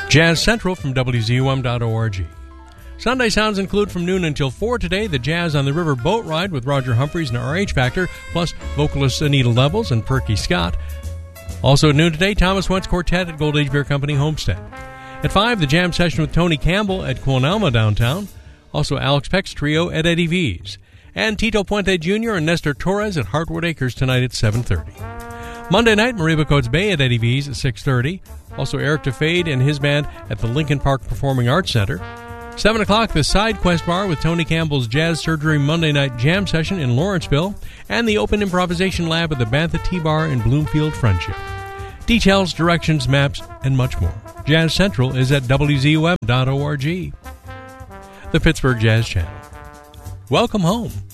Jazz Central from WZUM.org. Sunday sounds include from noon until 4 today the Jazz on the River boat ride with Roger Humphreys and RH Factor, plus vocalists Anita Levels and Perky Scott. Also at noon today, Thomas Wentz Quartet at Gold Age Beer Company Homestead. At 5, the jam session with Tony Campbell at Quonalma downtown. Also Alex Peck's trio at Eddie V's. And Tito Puente Jr. and Nestor Torres at Heartwood Acres tonight at 7:30. Monday night, Mariba Coates Bay at Eddie V's at 6:30. Also Eric DeFade and his band at the Lincoln Park Performing Arts Center. 7 o'clock, the Side Quest Bar with Tony Campbell's Jazz Surgery Monday Night Jam Session in Lawrenceville. And the Open Improvisation Lab at the Bantha Tea Bar in Bloomfield Friendship. Details, directions, maps, and much more. Jazz Central is at WZUM.org. The Pittsburgh Jazz Channel. Welcome home.